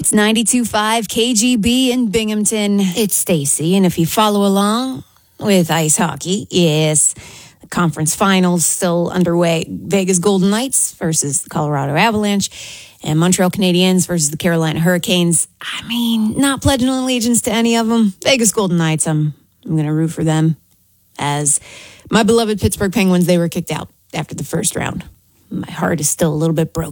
It's 92.5 KGB in Binghamton. It's Stacy, and if you follow along with ice hockey, yes, the conference finals still underway. Vegas Golden Knights versus the Colorado Avalanche, and Montreal Canadiens versus the Carolina Hurricanes. I mean, not pledging allegiance to any of them. Vegas Golden Knights, I'm going to root for them. As my beloved Pittsburgh Penguins, they were kicked out after the first round. My heart is still a little bit broken.